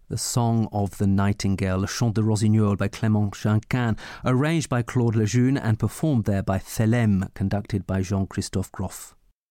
The Song of the Nightingale, Le Chant de Rossignol by Clément Chaincane, arranged by Claude Lejeune and performed there by Thelème, conducted by Jean-Christophe Groff.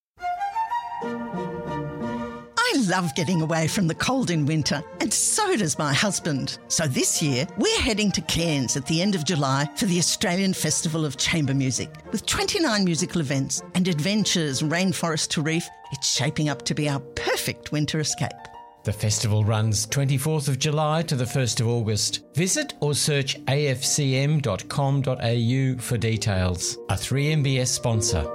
I love getting away from the cold in winter, and so does my husband. So this year, we're heading to Cairns at the end of July for the Australian Festival of Chamber Music. With 29 musical events and adventures rainforest to reef, it's shaping up to be our perfect winter escape. The festival runs 24th of July to the 1st of August. Visit or search afcm.com.au for details. A 3MBS sponsor.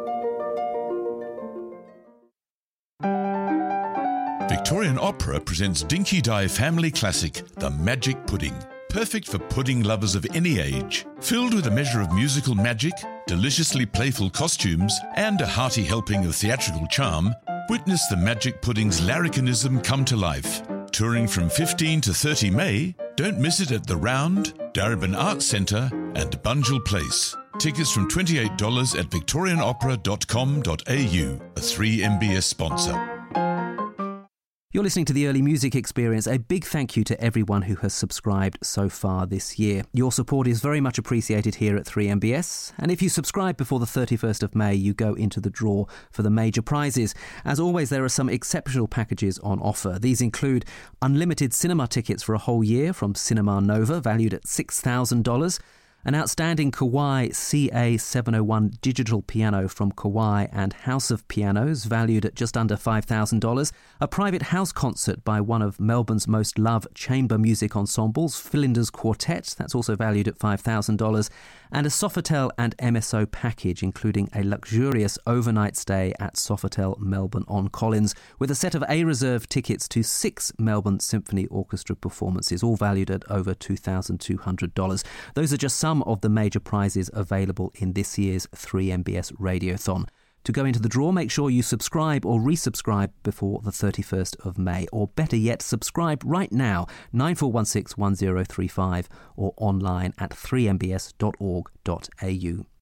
Victorian Opera presents Dinky Di family classic, The Magic Pudding. Perfect for pudding lovers of any age. Filled with a measure of musical magic, deliciously playful costumes, and a hearty helping of theatrical charm, witness the Magic Pudding's larrikinism come to life. Touring from 15 to 30 May, don't miss it at The Round, Darebin Arts Centre and Bunjil Place. Tickets from $28 at victorianopera.com.au, a 3MBS sponsor. You're listening to the Early Music Experience. A big thank you to everyone who has subscribed so far this year. Your support is very much appreciated here at 3MBS. And if you subscribe before the 31st of May, you go into the draw for the major prizes. As always, there are some exceptional packages on offer. These include unlimited cinema tickets for a whole year from Cinema Nova, valued at $6,000. An outstanding Kawai CA701 digital piano from Kawai and House of Pianos, valued at just under $5,000. A private house concert by one of Melbourne's most loved chamber music ensembles, Philinder's Quartet, that's also valued at $5,000. And a Sofitel and MSO package, including a luxurious overnight stay at Sofitel Melbourne on Collins, with a set of A-reserve tickets to 6 Melbourne Symphony Orchestra performances, all valued at over $2,200. Those are just some of the major prizes available in this year's 3MBS Radiothon. To go into the draw, make sure you subscribe or resubscribe before the 31st of May. Or better yet, subscribe right now, 9416 1035, or online at 3mbs.org.au.